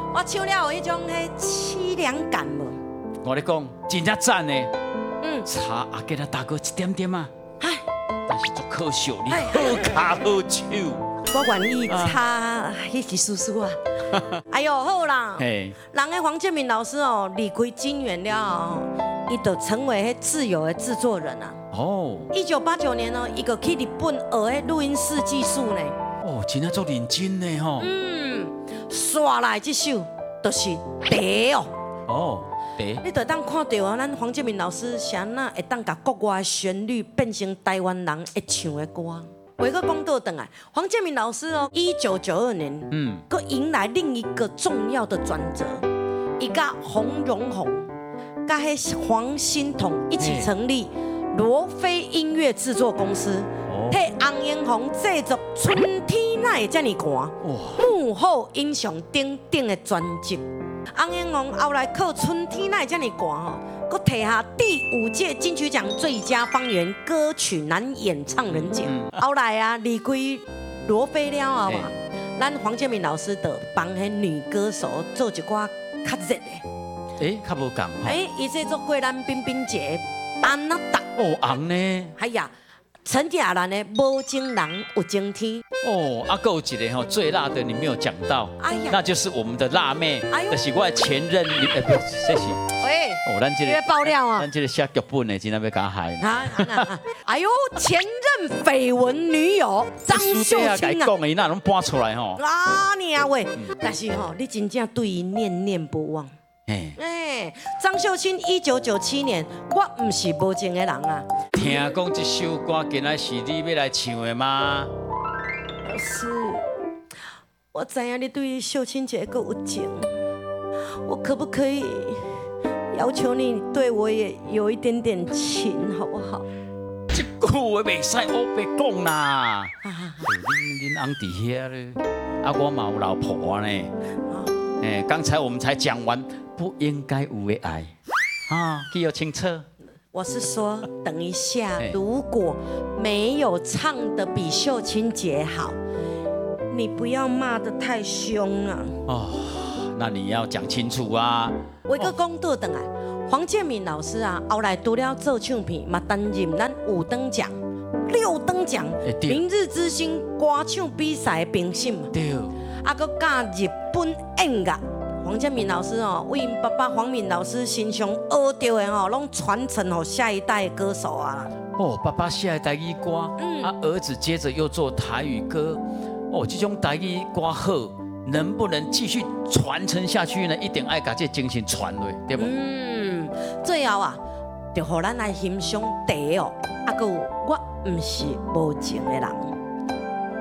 我唱了有迄种凄凉感无？ 我咧讲，真正赞呢。 嗯， 差阿吉拉大哥一点点啊， 唉， 但是足可惜，你好卡好手。 我愿意插迄一丝丝啊。哎呦，好啦， 嘿， 人的黄建民老师哦，离开金源了，伊就成为自由的制作人啊。 哦， 1989年哦，伊个去日本学迄录音室技术呢。 哦，真正足认真呢吼。 刷来这首就是茶哦。 哦，对， 你就当看到啊，咱黄建民老师是安那会当把国外的旋律变成台湾人会唱的歌。话个讲倒转来，黄建民老师哦，1992年，佮迎来另一个重要的转折，伊甲洪荣宏、甲迄黄新彤一起成立罗非音乐制作公司，替洪英红制作《春天哪会这么寒》幕后英雄等等的专辑。洪英红后来靠《春天哪会这么寒》吼，佮摕下第5届金曲奖最佳方言歌曲男演唱人奖。后来啊，离开罗非了后啊，咱黄建民老师就帮迄女歌手做一寡较热的。 较无共吼。 伊制作过咱冰冰姐、安娜达。 哦，红呢？ 哎呀，陈雅兰的《无情人有情天》。 哦，还有一个吼最辣的你没有讲到， 哎呀， 那就是我们的辣妹， 哎呦就是我的前任，不是，这是喂， 哦，咱这你在爆料啊咱这个写剧本的，真的要甲害。 哎呦，前任绯闻女友张秀清啊！ 讲的，那拢搬出来吼。 啊你啊喂，但是吼，你真正对伊念念不忘。张秀清1997年，我不是无情的人啊。 听讲这首歌今仔是你要来唱的吗？ 老师，我知影你对秀清姐够有情，我可不可以要求你对我也有一点点情，好不好？ 这句话袂使黑白讲啦。恁翁伫遐咧，啊，我嘛有老婆呢。刚才我们才讲完不应该有的爱，记得清楚。 我是说，等一下，如果没有唱得比秀清姐好，你不要骂得太凶啊。 哦，那你要讲清楚啊。 我一个公道等来，黄建民老师啊，后来除了做唱片，嘛担任咱5等奖、6等奖、明日之星歌唱比赛的评审嘛。 对。 啊，佮教日本音乐。黄建民老师哦，为因爸爸黄敏老师身上学到的哦，拢传承给下一代的歌手啊。 哦，爸爸写的台语歌，儿子接着又做台语歌，哦，这种台语歌好，能不能继续传承下去呢？一定爱把这精神传落，对不？ 最后啊，就让咱来欣赏茶哦，啊，佮有我不是无情的人。